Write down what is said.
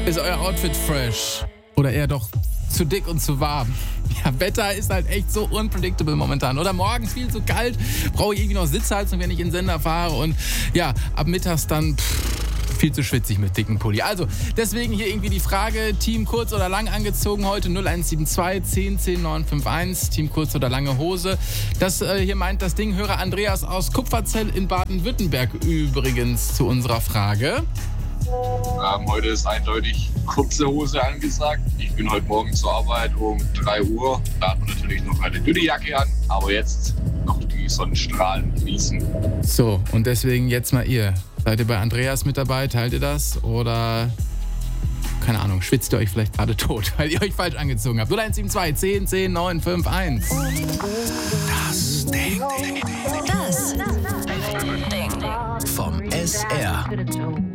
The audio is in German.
Ist euer Outfit fresh? Oder eher doch zu dick und zu warm? Ja, Wetter ist halt echt so unpredictable momentan. Oder morgens viel zu kalt, brauche ich irgendwie noch Sitzheizung, wenn ich in den Sender fahre. Und ja, ab mittags dann viel zu schwitzig mit dicken Pulli. Also, deswegen hier irgendwie die Frage, Team kurz oder lang angezogen heute, 0172 10 10 951, Team kurz oder lange Hose. Das hier meint das Ding, Hörer Andreas aus Kupferzell in Baden-Württemberg übrigens zu unserer Frage. Heute ist eindeutig kurze Hose angesagt. Ich bin heute Morgen zur Arbeit um 3 Uhr. Da hat man natürlich noch eine dünne Jacke an, aber jetzt noch die Sonnenstrahlen genießen. So, und deswegen jetzt mal ihr. Seid ihr bei Andreas mit dabei? Teilt ihr das? Oder, keine Ahnung, schwitzt ihr euch vielleicht gerade tot, weil ihr euch falsch angezogen habt? 0172 10 10 951. Das Ding. Das Ding. Vom SR.